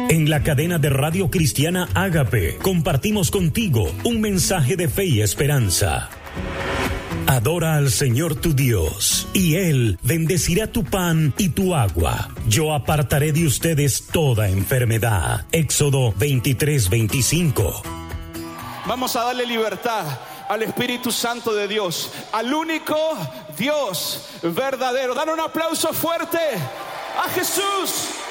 En la cadena de Radio Cristiana Ágape compartimos contigo un mensaje de fe y esperanza. Adora al Señor tu Dios, y Él bendecirá tu pan y tu agua. Yo apartaré de ustedes toda enfermedad. Éxodo 23:25. Vamos a darle libertad al Espíritu Santo de Dios, al único Dios verdadero. Dan un aplauso fuerte a Jesús.